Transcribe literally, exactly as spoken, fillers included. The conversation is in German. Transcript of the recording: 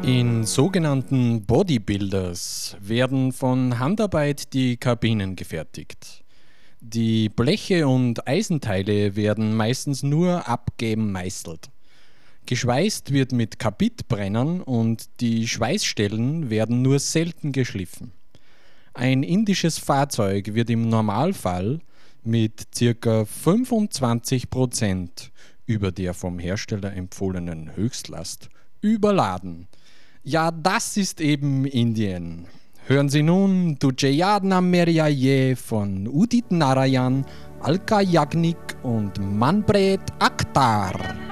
In sogenannten Bodybuilders werden von Handarbeit die Kabinen gefertigt. Die Bleche und Eisenteile werden meistens nur abgemeißelt. Geschweißt wird mit Karbidbrennern und die Schweißstellen werden nur selten geschliffen. Ein indisches Fahrzeug wird im Normalfall mit ca. fünfundzwanzig Prozent über der vom Hersteller empfohlenen Höchstlast überladen. Ja, das ist eben Indien. Hören Sie nun Tujhe Yaad Na Mera Ye von Udit Narayan, Alka Yagnik und Manpreet Akhtar.